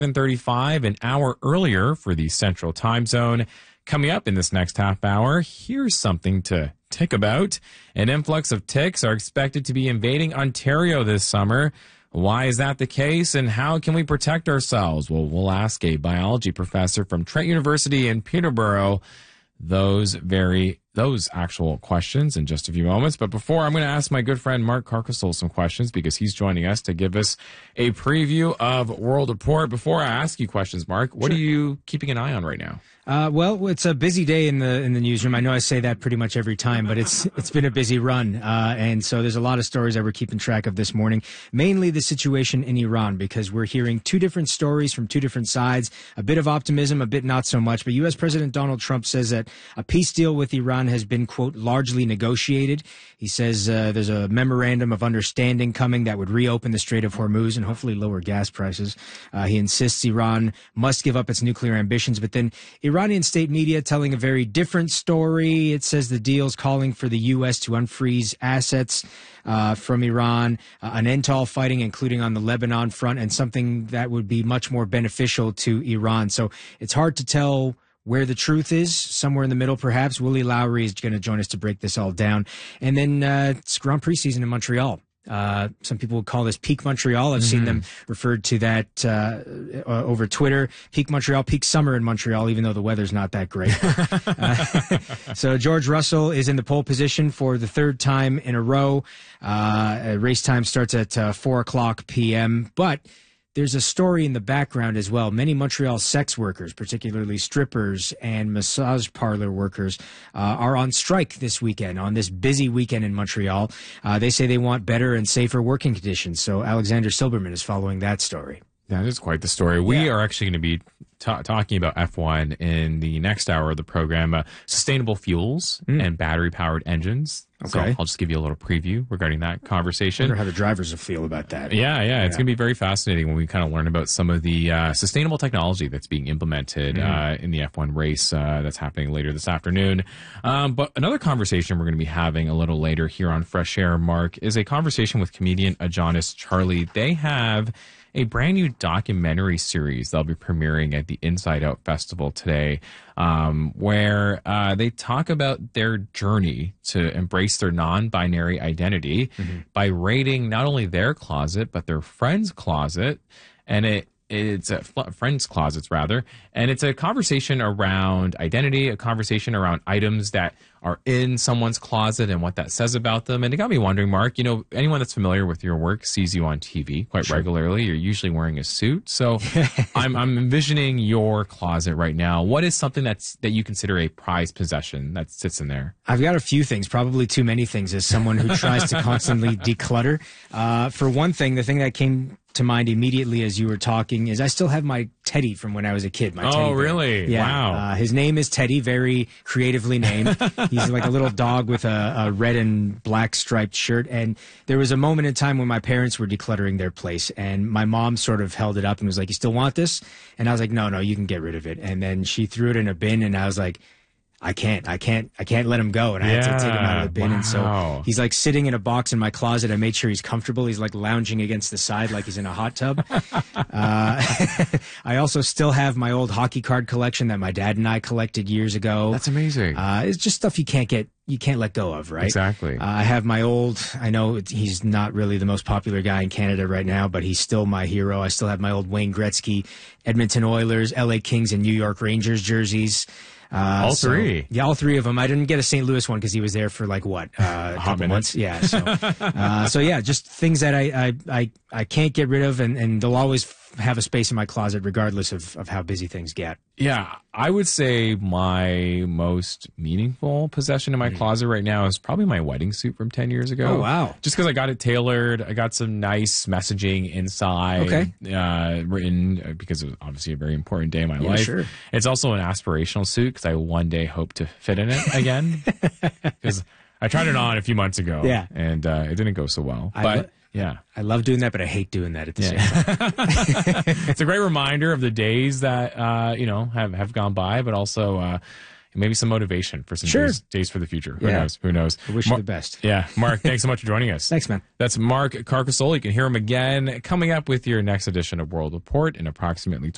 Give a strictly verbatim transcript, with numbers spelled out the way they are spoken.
seven thirty-five, an hour earlier for the Central Time Zone. Coming up in this next half hour, here's something to tick about. An influx of ticks are expected to be invading Ontario this summer. Why is that the case, and how can we protect ourselves? Well, we'll ask a biology professor from Trent University in Peterborough those very those actual questions in just a few moments. But before, I'm going to ask my good friend Mark Carcasole some questions because he's joining us to give us a preview of World Report. Before I ask you questions, Mark, what Sure. are you keeping an eye on right now? Uh, well, it's a busy day in the in the newsroom. I know I say that pretty much every time, but it's it's been a busy run, uh, and so there's a lot of stories that we're keeping track of this morning. Mainly the situation in Iran, because we're hearing two different stories from two different sides. A bit of optimism, a bit not so much. But U S President Donald Trump says that a peace deal with Iran has been, quote, largely negotiated. He says uh, there's a memorandum of understanding coming that would reopen the Strait of Hormuz and hopefully lower gas prices. Uh, he insists Iran must give up its nuclear ambitions, but then Iranian state media telling a very different story. It says the deal's calling for the U S to unfreeze assets uh, from Iran, uh, an end to all fighting, including on the Lebanon front, and something that would be much more beneficial to Iran. So it's hard to tell where the truth is, somewhere in the middle, perhaps. Willie Lowry is going to join us to break this all down. And then uh, it's Grand Prix season in Montreal. Uh, some people would call this Peak Montreal. I've mm-hmm. seen them referred to that uh, uh, over Twitter. Peak Montreal, peak summer in Montreal, even though the weather's not that great. uh, so George Russell is in the pole position for the third time in a row. Uh, race time starts at uh, four o'clock p.m., but there's a story in the background as well. Many Montreal sex workers, particularly strippers and massage parlor workers, uh, are on strike this weekend, on this busy weekend in Montreal. Uh, they say they want better and safer working conditions. So Alexander Silberman is following that story. That is quite the story. We Yeah. are actually going to be ta- talking about F one in the next hour of the program, uh, sustainable fuels Mm. and battery-powered engines. So Okay. I'll just give you a little preview regarding that I conversation. wonder how the drivers will feel about that. Yeah, yeah, it's Yeah. going to be very fascinating when we kind of learn about some of the uh, sustainable technology that's being implemented Mm. uh, in the F one race uh, that's happening later this afternoon. Um, but another conversation we're going to be having a little later here on Fresh Air, Mark, is a conversation with comedian Adonis Charlie. They have a brand new documentary series they'll be premiering at the Inside Out Festival today, um, where uh, they talk about their journey to embrace their non-binary identity mm-hmm. by raiding not only their closet, but their friend's closet. And it it's a friends' closets, rather. And it's a conversation around identity, a conversation around items that are in someone's closet and what that says about them. And it got me wondering, Mark, you know, anyone that's familiar with your work sees you on T V quite sure. regularly. You're usually wearing a suit. So I'm, I'm envisioning your closet right now. What is something that's that you consider a prized possession that sits in there? I've got a few things, probably too many things, as someone who tries to constantly declutter. Uh, for one thing, the thing that came to mind immediately as you were talking is I still have my Teddy from when I was a kid. My oh, teddy bear. really? Yeah. Wow. Uh, his name is Teddy, very creatively named. He's like a little dog with a, a red and black striped shirt. And there was a moment in time when my parents were decluttering their place, and my mom sort of held it up and was like, "You still want this?" And I was like, "No, no, you can get rid of it." And then she threw it in a bin, and I was like, I can't, I can't, I can't let him go. And I yeah, had to take him out of the bin. Wow. And so he's like sitting in a box in my closet. I made sure he's comfortable. He's like lounging against the side like he's in a hot tub. uh, I also still have my old hockey card collection that my dad and I collected years ago. That's amazing. Uh, it's just stuff you can't get, you can't let go of, right? Exactly. Uh, I have my old, I know it's, he's not really the most popular guy in Canada right now, but he's still my hero. I still have my old Wayne Gretzky, Edmonton Oilers, L A Kings, and New York Rangers jerseys. Uh, all so, three. Yeah, all three of them. I didn't get a Saint Louis one because he was there for like what, uh, a couple months. Yeah. So, uh, so yeah, just things that I, I, I, I can't get rid of, and, and they'll always have a space in my closet regardless of, of how busy things get. Yeah, I would say my most meaningful possession in my mm. closet right now is probably my wedding suit from ten years ago. Oh, wow. Just because I got it tailored. I got some nice messaging inside. Okay. Uh, written because it was obviously a very important day in my yeah, life. Sure. It's also an aspirational suit because I one day hope to fit in it again. Because I tried it on a few months ago. Yeah. And uh, it didn't go so well. I But... lo- Yeah. I love doing that, but I hate doing that at the yeah. same time. It's a great reminder of the days that, uh, you know, have, have gone by, but also uh, maybe some motivation for some sure. days, days for the future. Who yeah. knows? Who knows? I wish Mar- you the best. Yeah. Mark, thanks so much for joining us. Thanks, man. That's Mark Carcasole. You can hear him again coming up with your next edition of World Report in approximately